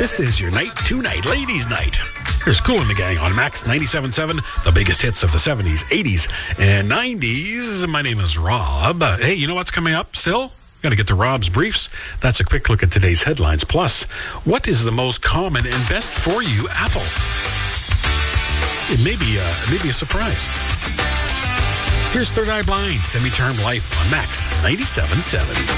This is your night, two-night, ladies' night. Here's Kool and the Gang on Max 97.7, the biggest hits of the 70s, 80s, and 90s. My name is Rob. Hey, you know what's coming up still? Got to get to Rob's Briefs. That's a quick look at today's headlines. Plus, what is the most common and best for you apple? It may be a surprise. Here's Third Eye Blind, Semi-Term Life on Max 97.7.